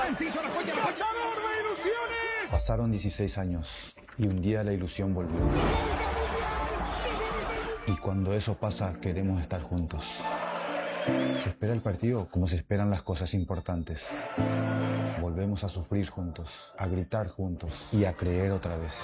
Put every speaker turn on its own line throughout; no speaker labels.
Pasaron 16 años y un día la ilusión volvió. Y cuando eso pasa, queremos estar juntos. Se espera el partido como se esperan las cosas importantes. Volvemos a sufrir juntos, a gritar juntos y a creer otra vez.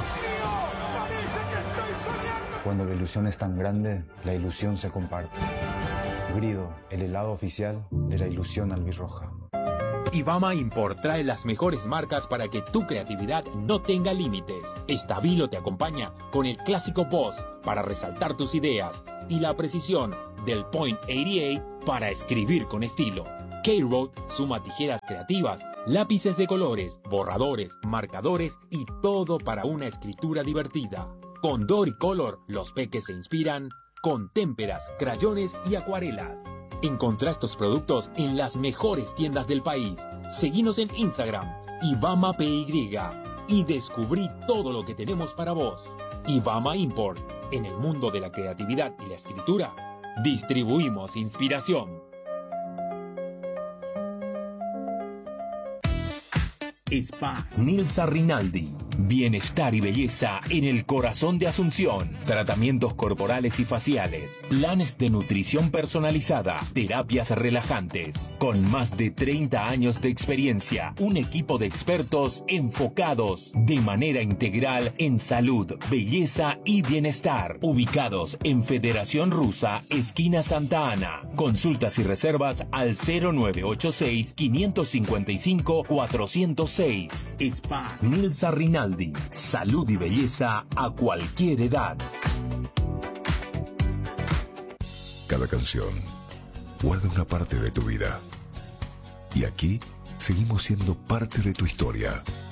Cuando la ilusión es tan grande, la ilusión se comparte. Grido, el helado oficial de la ilusión albirroja.
Ivama Import trae las mejores marcas para que tu creatividad no tenga límites. Stabilo te acompaña con el clásico Boss para resaltar tus ideas y la precisión del Point 88 para escribir con estilo. K-Road suma tijeras creativas, lápices de colores, borradores, marcadores y todo para una escritura divertida. Con Doricolor, los peques se inspiran con témperas, crayones y acuarelas. Encontrá estos productos en las mejores tiendas del país. Seguinos en Instagram, IvamaPY, y descubrí todo lo que tenemos para vos. Ivama Import, en el mundo de la creatividad y la escritura, distribuimos inspiración. Spa Nilsa Rinaldi. Bienestar y belleza en el corazón de Asunción. Tratamientos corporales y faciales. Planes de nutrición personalizada. Terapias relajantes. Con más de 30 años de experiencia. Un equipo de expertos enfocados de manera integral en salud, belleza y bienestar. Ubicados en Federación Rusa, esquina Santa Ana. Consultas y reservas al 0986-555-406. Spa Nilsa Rinaldi. Salud y belleza a cualquier edad.
Cada canción guarda una parte de tu vida. Y aquí seguimos siendo parte de tu historia.